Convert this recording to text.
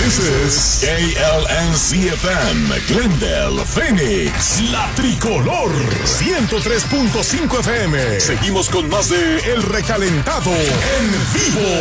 This is KLNC-FM, Glendale, Phoenix, La Tricolor, 103.5 FM. Seguimos con más de El Recalentado en vivo.